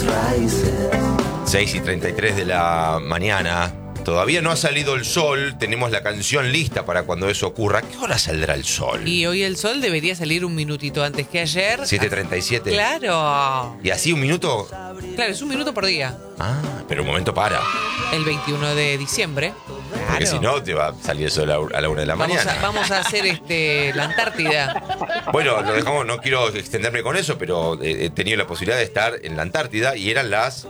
6:33 de la mañana. Todavía no ha salido el sol. Tenemos la canción lista para cuando eso ocurra. ¿Qué hora saldrá el sol? Y hoy el sol debería salir un minutito antes que ayer. 7:37. Claro. ¿Y así un minuto? Claro, es un minuto por día. Ah, pero un momento para. El 21 de diciembre. Porque Claro. si no, te va a salir el sol a la 1 de la mañana. Vamos a hacer la Antártida. Bueno, lo dejamos, no quiero extenderme con eso, pero he tenido la posibilidad de estar en la Antártida y eran las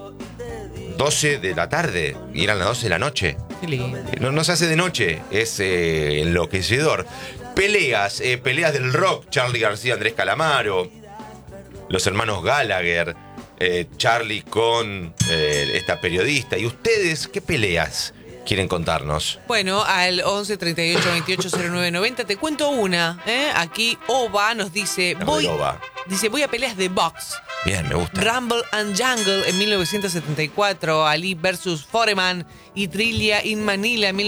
12 de la tarde y eran las 12 de la noche. Qué lindo. No se hace de noche, es enloquecedor. Peleas del rock, Charly García, Andrés Calamaro, los hermanos Gallagher, Charly con esta periodista. ¿Y ustedes qué peleas quieren contarnos? Bueno, al 11 38 28 09 90 te cuento una. Aquí Ova nos dice, voy a peleas de box. Bien, me gusta. Rumble and Jungle en 1974, Ali versus Foreman, y Thrilla in Manila en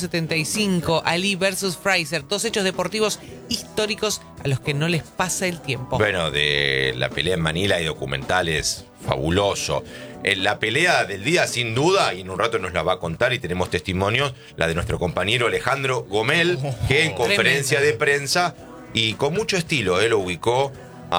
1975, Ali versus Fraser. Dos hechos deportivos históricos a los que no les pasa el tiempo. Bueno, de la pelea en Manila hay documentales fabuloso. La pelea del día, sin duda, y en un rato nos la va a contar y tenemos testimonios, la de nuestro compañero Alejandro Gomel, que en conferencia de prensa y con mucho estilo, lo ubicó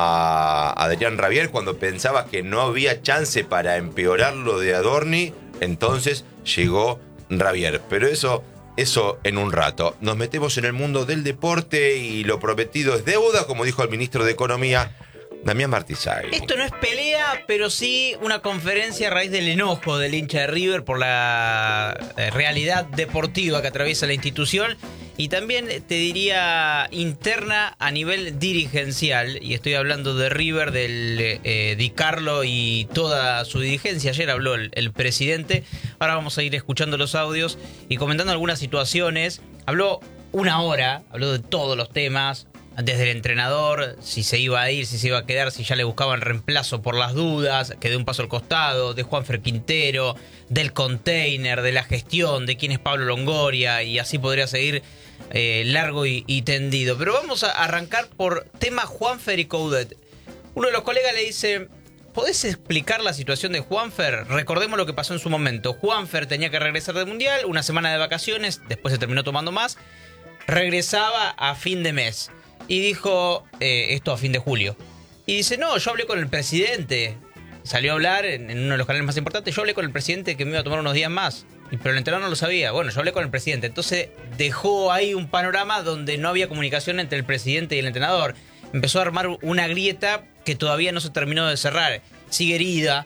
a Adrián Rabier cuando pensaba que no había chance para empeorar lo de Adorni. Entonces llegó Rabier. Pero eso en un rato. Nos metemos en el mundo del deporte y lo prometido es deuda, como dijo el ministro de Economía, Damián Martizagli. Esto no es pelea, pero sí una conferencia a raíz del enojo del hincha de River por la realidad deportiva que atraviesa la institución y también, te diría, interna a nivel dirigencial. Y estoy hablando de River, del Di Carlo y toda su dirigencia. Ayer habló el presidente. Ahora vamos a ir escuchando los audios y comentando algunas situaciones. Habló una hora, habló de todos los temas. Desde el entrenador, si se iba a ir, si se iba a quedar, si ya le buscaban reemplazo por las dudas, que dé un paso al costado, de Juanfer Quintero, del container, de la gestión, de quién es Pablo Longoria, y así podría seguir largo y tendido. Pero vamos a arrancar por tema Juanfer y Coudet. Uno de los colegas le dice, ¿podés explicar la situación de Juanfer? Recordemos lo que pasó en su momento. Juanfer tenía que regresar del Mundial, una semana de vacaciones, después se terminó tomando más, regresaba a fin de mes. Y dijo, esto a fin de julio. Y dice, no, yo hablé con el presidente. Salió a hablar en uno de los canales más importantes. Yo hablé con el presidente que me iba a tomar unos días más. Pero el entrenador no lo sabía. Bueno, yo hablé con el presidente. Entonces dejó ahí un panorama donde no había comunicación entre el presidente y el entrenador. Empezó a armar una grieta que todavía no se terminó de cerrar. Sigue herida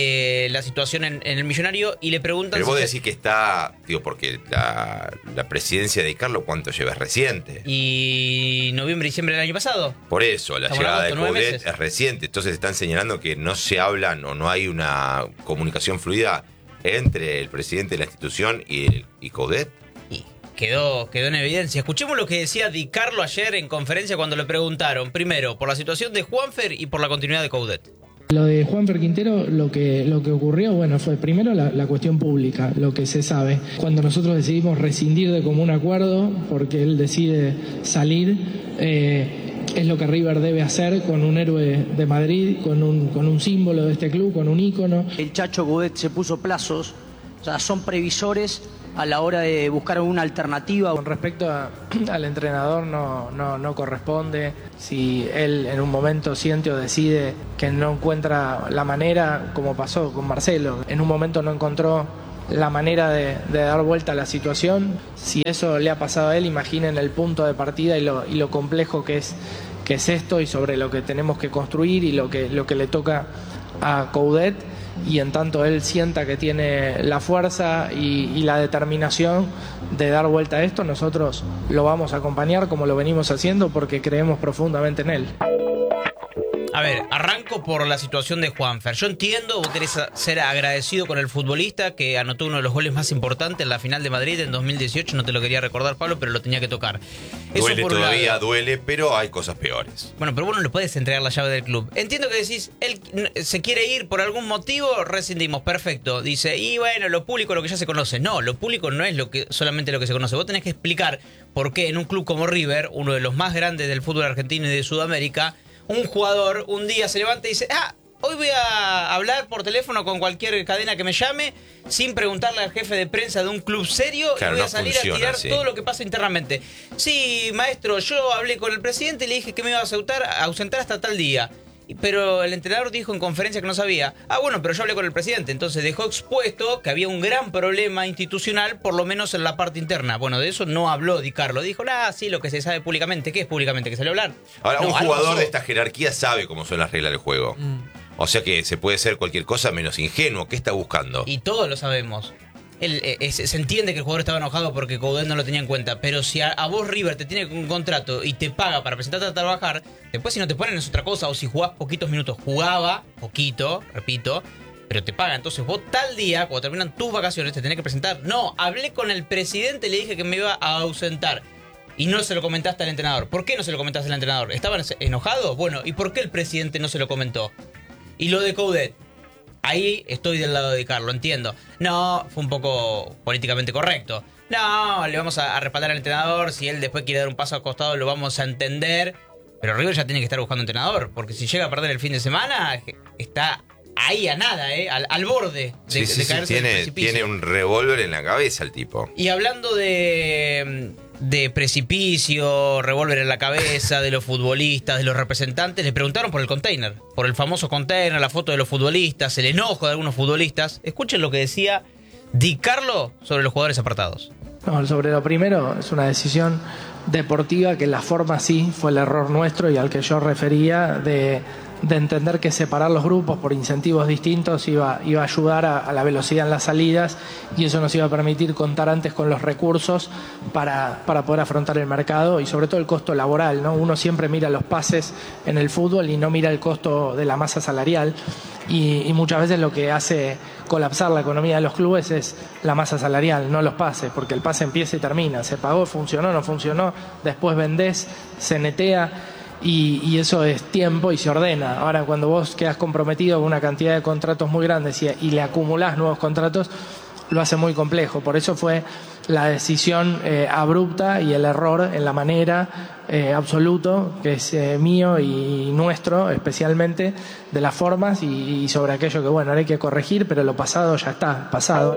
la situación en el Millonario y le preguntan... Pero vos decís que está, porque la presidencia de Di Carlo, ¿cuánto lleva? Es reciente. Y noviembre, diciembre del año pasado. Por eso, la Estamos llegada de hablando, 9 Coudet meses. es reciente. Entonces están señalando que no se hablan o no hay una comunicación fluida entre el presidente de la institución y Coudet. Y quedó en evidencia. Escuchemos lo que decía Di Carlo ayer en conferencia cuando le preguntaron, primero, por la situación de Juanfer y por la continuidad de Coudet. Lo de Juanfer Quintero, lo que ocurrió, bueno, fue primero la cuestión pública, lo que se sabe. Cuando nosotros decidimos rescindir de común acuerdo, porque él decide salir, es lo que River debe hacer con un héroe de Madrid, con un símbolo de este club, con un ícono. El Chacho Coudet se puso plazos, o sea, son previsores a la hora de buscar una alternativa. Con respecto al entrenador no corresponde. Si él en un momento siente o decide que no encuentra la manera, como pasó con Marcelo, en un momento no encontró la manera de dar vuelta a la situación, si eso le ha pasado a él, imaginen el punto de partida y lo complejo que es esto y sobre lo que tenemos que construir y lo que le toca a Coudet. Y en tanto él sienta que tiene la fuerza y la determinación de dar vuelta a esto, nosotros lo vamos a acompañar como lo venimos haciendo porque creemos profundamente en él. A ver, arranco por la situación de Juanfer. Yo entiendo, vos querés ser agradecido con el futbolista que anotó uno de los goles más importantes en la final de Madrid en 2018. No te lo quería recordar, Pablo, pero lo tenía que tocar. Duele todavía, duele, pero hay cosas peores. Bueno, pero vos no le puedes entregar la llave del club. Entiendo que decís, él se quiere ir por algún motivo, rescindimos, perfecto. Dice, y bueno, lo público, lo que ya se conoce. No, lo público no es solamente lo que se conoce. Vos tenés que explicar por qué en un club como River, uno de los más grandes del fútbol argentino y de Sudamérica, un jugador un día se levanta y dice, hoy voy a hablar por teléfono con cualquier cadena que me llame sin preguntarle al jefe de prensa de un club serio, claro, y voy a no salir funciona a tirar así. todo lo que pasa internamente. Sí, maestro, yo hablé con el presidente y le dije que me iba a ausentar hasta tal día. Pero el entrenador dijo en conferencia que no sabía. Ah, bueno, pero yo hablé con el presidente. Entonces dejó expuesto que había un gran problema institucional, por lo menos en la parte interna. Bueno, de eso no habló Di Carlo. Dijo, sí, lo que se sabe públicamente. ¿Qué es públicamente? ¿Que salió a hablar? Ahora, No, un algo jugador pasó. de esta jerarquía sabe cómo son las reglas del juego. O sea que se puede ser cualquier cosa menos ingenuo. ¿Qué está buscando? Y todos lo sabemos. Se entiende que el jugador estaba enojado porque Coudet no lo tenía en cuenta, pero si a vos River te tiene un contrato y te paga para presentarte a trabajar, después si no te ponen es otra cosa, o si jugás poquitos minutos, jugaba poquito, repito, pero te paga. Entonces vos tal día, cuando terminan tus vacaciones, te tenés que presentar. No, hablé con el presidente y le dije que me iba a ausentar. Y no se lo comentaste al entrenador. ¿Por qué no se lo comentaste al entrenador? ¿Estaban enojados? Bueno, ¿y por qué el presidente no se lo comentó? Y lo de Coudet. Ahí estoy del lado de Di Carlo, entiendo. No, fue un poco políticamente correcto. No, le vamos a respaldar al entrenador. Si él después quiere dar un paso al costado, lo vamos a entender. Pero River ya tiene que estar buscando entrenador. Porque si llega a perder el fin de semana, está ahí a nada, al borde de caerse del precipicio. Tiene un revólver en la cabeza el tipo. Y hablando de precipicio, revólver en la cabeza, de los futbolistas, de los representantes, le preguntaron por el container, por el famoso container, la foto de los futbolistas, el enojo de algunos futbolistas. Escuchen lo que decía Di Carlo sobre los jugadores apartados. No, sobre lo primero, es una decisión deportiva que la forma sí fue el error nuestro y al que yo refería de entender que separar los grupos por incentivos distintos iba a ayudar a la velocidad en las salidas y eso nos iba a permitir contar antes con los recursos para poder afrontar el mercado y sobre todo el costo laboral, ¿no? Uno siempre mira los pases en el fútbol y no mira el costo de la masa salarial y muchas veces lo que hace colapsar la economía de los clubes es la masa salarial, no los pases, porque el pase empieza y termina, se pagó, funcionó, no funcionó, después vendés, se netea. Y eso es tiempo y se ordena. Ahora, cuando vos quedás comprometido con una cantidad de contratos muy grandes y le acumulás nuevos contratos, lo hace muy complejo. Por eso fue la decisión abrupta y el error en la manera absoluto, que es mío y nuestro, especialmente, de las formas y sobre aquello que, bueno, ahora hay que corregir, pero lo pasado ya está, pasado.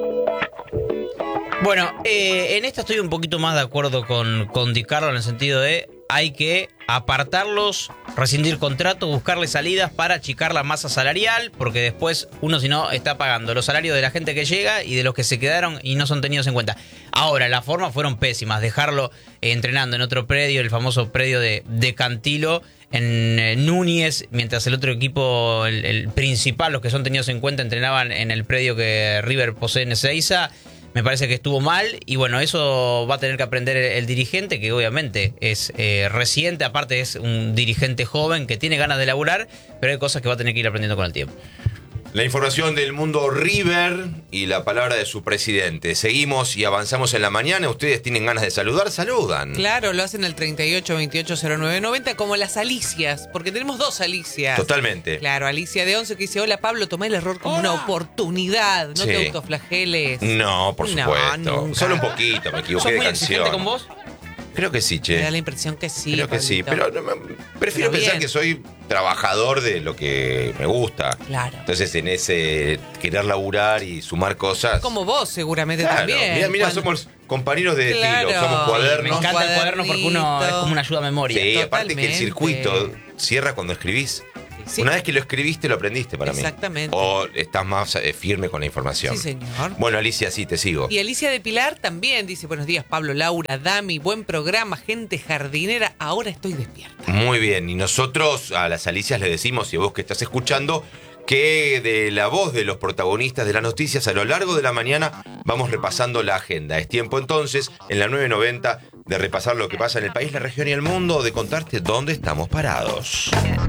Bueno, en esta estoy un poquito más de acuerdo con Di Carlo en el sentido de hay que apartarlos, rescindir contrato, buscarle salidas para achicar la masa salarial, porque después uno si no está pagando los salarios de la gente que llega y de los que se quedaron y no son tenidos en cuenta. Ahora, las formas fueron pésimas, dejarlo entrenando en otro predio, el famoso predio de Cantilo, en Núñez, mientras el otro equipo, el principal, los que son tenidos en cuenta, entrenaban en el predio que River posee en Ezeiza. Me parece que estuvo mal y bueno, eso va a tener que aprender el dirigente, que obviamente es reciente, aparte es un dirigente joven que tiene ganas de laburar, pero hay cosas que va a tener que ir aprendiendo con el tiempo. La información del mundo River y la palabra de su presidente. Seguimos y avanzamos en la mañana. Ustedes tienen ganas de saludar, saludan. Claro, lo hacen al 38280990 como las Alicias, porque tenemos dos Alicias. Totalmente. Claro, Alicia de 11 que dice, hola Pablo, tomá el error como una oportunidad, no Sí. te autoflageles. No, por No, supuesto. nunca. Solo un poquito, me equivoqué ¿Sos de muy exigente canción. con vos? Creo que sí, Me da che. la impresión que sí. Creo que sí, Pablito. pero prefiero Pero pensar bien. que soy trabajador de lo que me gusta. Claro. Entonces, en ese querer laburar y sumar cosas. Como vos seguramente Claro, también. mira, Cuando- somos compañeros de Claro. estilo, somos Me cuadernos. encanta el cuaderno porque uno es como una ayuda a memoria. Sí, aparte que el Totalmente. circuito cierra cuando escribís. Sí. Una vez que lo escribiste, lo aprendiste para mí. Exactamente. O estás más firme con la información. Sí, señor. Bueno, Alicia, sí, te sigo. Y Alicia de Pilar también dice, buenos días Pablo, Laura, Dami, buen programa, gente jardinera, ahora estoy despierta. Muy bien, y nosotros a las Alicias le decimos, y a vos que estás escuchando, que de la voz de los protagonistas de las noticias a lo largo de la mañana vamos repasando la agenda. Es tiempo entonces, en la 990, de repasar lo que pasa en el país, la región y el mundo, de contarte dónde estamos parados.